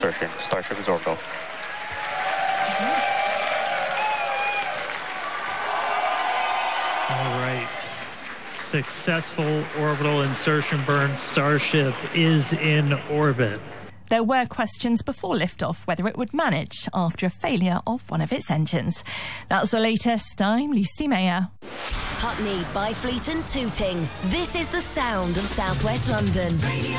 Starship is orbital. All right. Successful orbital insertion burn. Starship is in orbit. There were questions before liftoff whether it would manage after a failure of one of its engines. That's the latest. I'm Lucy Mayer. Putney, Byfleet and Tooting. This is the sound of South West London. Radio